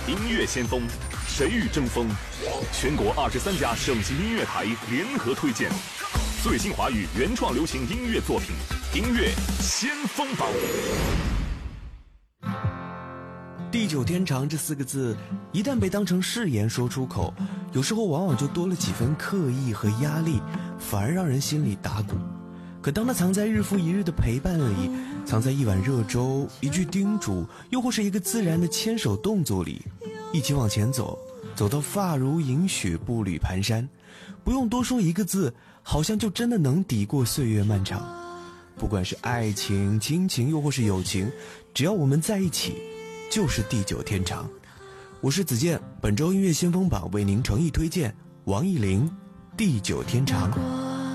音乐先锋，谁与争锋？全国23家省级音乐台联合推荐最新华语原创流行音乐作品，音乐先锋榜。 地久天长这4个字，一旦被当成誓言说出口，有时候往往就多了几分刻意和压力，反而让人心里打鼓。可当它藏在日复一日的陪伴里，藏在一碗热粥、一句叮嘱，又或是一个自然的牵手动作里，一起往前走，走到发如银雪，步履蹒跚，不用多说一个字，好像就真的能抵过岁月漫长。不管是爱情、亲情，又或是友情，只要我们在一起，就是地久天长。我是子健，本周音乐先锋榜为您诚意推荐王艺霖《地久天长》。